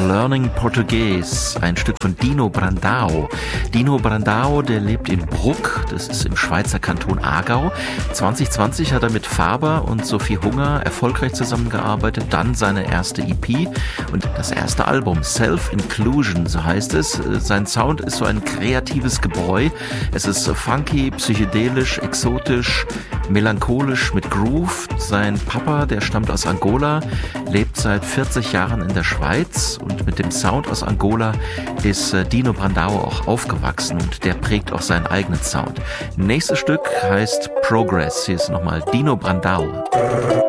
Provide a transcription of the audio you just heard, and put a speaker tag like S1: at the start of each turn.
S1: Learning Portuguese, ein Stück von Dino Brandão. Dino Brandão, der lebt in Brugg, das ist im Schweizer Kanton Aargau. 2020 hat er mit Faber und Sophie Hunger erfolgreich zusammengearbeitet, dann seine erste EP und das erste Album, Self-Inclusion, so heißt es. Sein Sound ist so ein kreatives Gebräu. Es ist funky, psychedelisch, exotisch, melancholisch mit Groove. Sein Papa, der stammt aus Angola, lebt seit 40 Jahren in der Schweiz und mit dem Sound aus Angola ist Dino Brandão auch aufgewachsen und der prägt auch seinen eigenen Sound. Nächstes Stück heißt Progress. Hier ist nochmal Dino Brandão.